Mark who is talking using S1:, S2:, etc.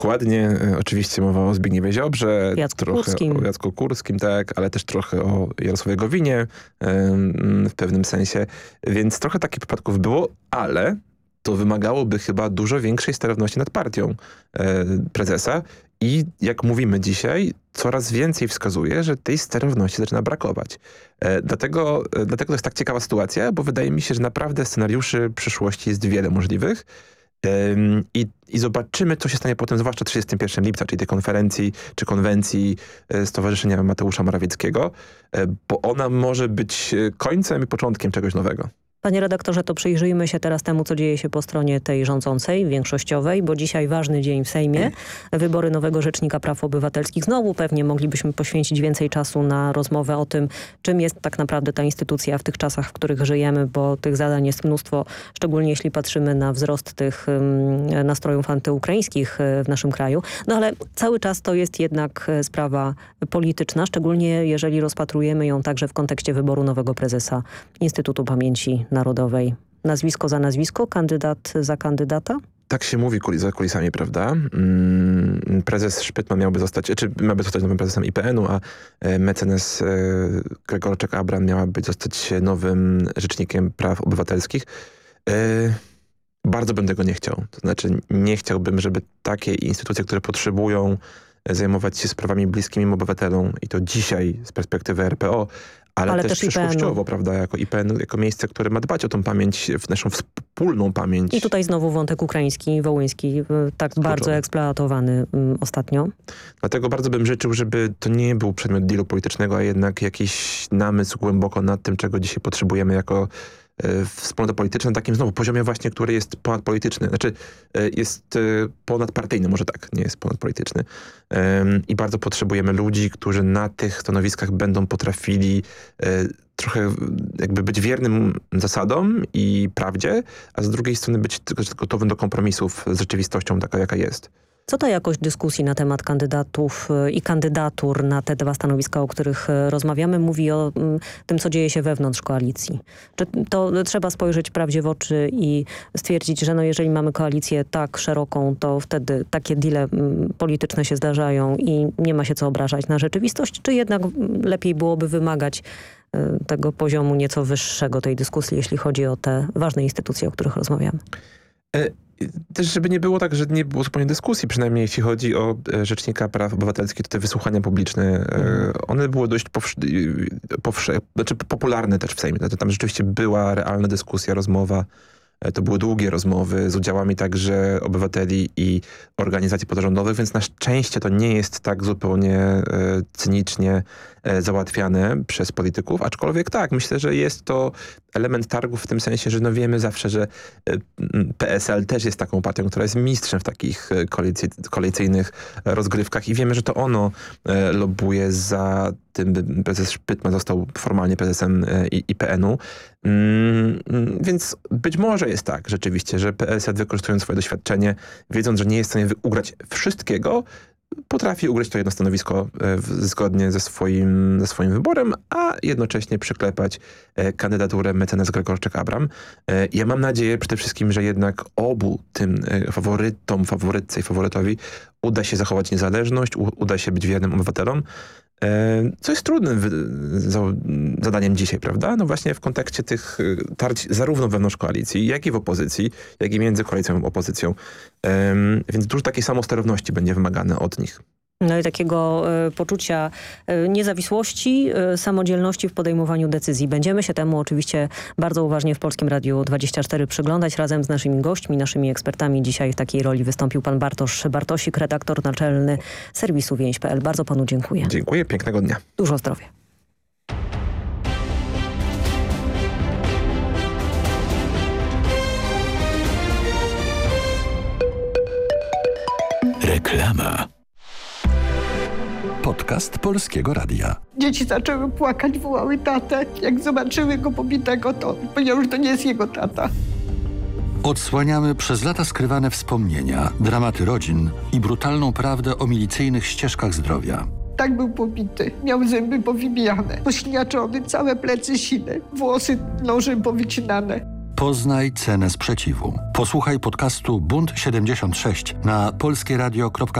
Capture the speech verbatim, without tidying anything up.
S1: Dokładnie. Oczywiście mowa o Zbigniewie Ziobrze,
S2: Jacku
S1: trochę
S2: Kurskim.
S1: o Jacku Kurskim, tak, ale też trochę o Jarosławie Gowinie w pewnym sensie. Więc trochę takich przypadków było, ale to wymagałoby chyba dużo większej sterowności nad partią e, prezesa i jak mówimy dzisiaj, coraz więcej wskazuje, że tej sterowności zaczyna brakować. E, dlatego, e, dlatego to jest tak ciekawa sytuacja, bo wydaje mi się, że naprawdę scenariuszy przyszłości jest wiele możliwych. Ym, I, I zobaczymy, co się stanie potem, zwłaszcza trzydziestego pierwszego lipca, czyli tej konferencji czy konwencji e, Stowarzyszenia Mateusza Morawieckiego, e, bo ona może być e, końcem i początkiem czegoś nowego.
S2: Panie redaktorze, to przyjrzyjmy się teraz temu, co dzieje się po stronie tej rządzącej, większościowej, bo dzisiaj ważny dzień w Sejmie. Wybory nowego Rzecznika Praw Obywatelskich. Znowu pewnie moglibyśmy poświęcić więcej czasu na rozmowę o tym, czym jest tak naprawdę ta instytucja w tych czasach, w których żyjemy, bo tych zadań jest mnóstwo, szczególnie jeśli patrzymy na wzrost tych um, nastrojów antyukraińskich w naszym kraju. No ale cały czas to jest jednak sprawa polityczna, szczególnie jeżeli rozpatrujemy ją także w kontekście wyboru nowego prezesa Instytutu Pamięci Narodowej. Nazwisko za nazwisko, kandydat za kandydata?
S1: Tak się mówi kulis, za kulisami, prawda? Prezes Szpytman miałby zostać, czy miałby zostać nowym prezesem I P N u, a mecenas Gregorczak-Abram miała być zostać nowym rzecznikiem praw obywatelskich. Bardzo bym tego nie chciał. To znaczy nie chciałbym, żeby takie instytucje, które potrzebują zajmować się sprawami bliskimi obywatelom i to dzisiaj z perspektywy R P O, ale, ale też, też przyszłościowo, prawda, jako I P N, jako miejsce, które ma dbać o tą pamięć, w naszą wspólną pamięć.
S2: I tutaj znowu wątek ukraiński, wołyński, tak Kluczowy. Bardzo eksploatowany um, ostatnio.
S1: Dlatego bardzo bym życzył, żeby to nie był przedmiot dealu politycznego, a jednak jakiś namysł głęboko nad tym, czego dzisiaj potrzebujemy jako wspólnota polityczna na takim znowu poziomie właśnie, który jest ponadpolityczny. Znaczy jest ponadpartyjny, może tak, nie jest ponadpolityczny. I bardzo potrzebujemy ludzi, którzy na tych stanowiskach będą potrafili trochę jakby być wiernym zasadom i prawdzie, a z drugiej strony być gotowym do kompromisów z rzeczywistością taka, jaka jest.
S2: Co ta jakość dyskusji na temat kandydatów i kandydatur na te dwa stanowiska, o których rozmawiamy, mówi o tym, co dzieje się wewnątrz koalicji? Czy to trzeba spojrzeć prawdzie w oczy i stwierdzić, że no jeżeli mamy koalicję tak szeroką, to wtedy takie deale polityczne się zdarzają i nie ma się co obrażać na rzeczywistość? Czy jednak lepiej byłoby wymagać tego poziomu nieco wyższego tej dyskusji, jeśli chodzi o te ważne instytucje, o których rozmawiamy?
S1: E Też, żeby nie było tak, że nie było zupełnie dyskusji, przynajmniej jeśli chodzi o Rzecznika Praw Obywatelskich, to te wysłuchania publiczne, mm. one były dość powsz powsze znaczy popularne też w Sejmie. Tam rzeczywiście była realna dyskusja, rozmowa. To były długie rozmowy z udziałami także obywateli i organizacji pozarządowych, więc na szczęście to nie jest tak zupełnie e, cynicznie e, załatwiane przez polityków, aczkolwiek tak, myślę, że jest to element targów w tym sensie, że no wiemy zawsze, że e, P S L też jest taką partią, która jest mistrzem w takich koalicy, koalicyjnych rozgrywkach i wiemy, że to ono e, lobbuje za tym, by prezes Szpytman został formalnie prezesem e, I P N u. Mm, więc być może jest tak rzeczywiście, że P S L wykorzystując swoje doświadczenie, wiedząc, że nie jest w stanie ugrać wszystkiego, potrafi ugrać to jedno stanowisko e, w, zgodnie ze swoim, ze swoim wyborem, a jednocześnie przyklepać e, kandydaturę mecenas Gregorczak-Abram. E, ja mam nadzieję przede wszystkim, że jednak obu tym e, faworytom, faworytce i faworytowi uda się zachować niezależność, u, uda się być wiernym obywatelom, co jest trudnym zadaniem dzisiaj, prawda? No właśnie w kontekście tych tarć zarówno wewnątrz koalicji, jak i w opozycji, jak i między koalicją i opozycją. Więc dużo takiej samosterowności będzie wymagane od nich.
S2: No i takiego y, poczucia y, niezawisłości, y, samodzielności w podejmowaniu decyzji. Będziemy się temu oczywiście bardzo uważnie w Polskim Radiu dwadzieścia cztery przyglądać razem z naszymi gośćmi, naszymi ekspertami. Dzisiaj w takiej roli wystąpił pan Bartosz Bartosik, redaktor naczelny serwisu więź kropka p l. Bardzo panu dziękuję.
S1: Dziękuję, pięknego dnia.
S2: Dużo zdrowia.
S3: Reklama. Podcast Polskiego Radia.
S4: Dzieci zaczęły płakać, wołały tatę. Jak zobaczyły go pobitego, to powiedział, że to nie jest jego tata.
S3: Odsłaniamy przez lata skrywane wspomnienia, dramaty rodzin i brutalną prawdę o milicyjnych ścieżkach zdrowia.
S4: Tak był pobity. Miał zęby powybijane, pośniaczony, całe plecy sine, włosy nożem powycinane.
S3: Poznaj cenę sprzeciwu. Posłuchaj podcastu Bunt siedemdziesiąt sześć na polskieradio kropka